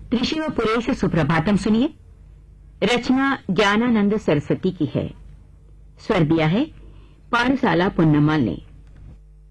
त्रिशिवपुरे से सुप्रभातम सुनिए। रचना ज्ञानानंद सरस्वती की है। स्वर दिया है पारसाला पुन्नम्मल ने।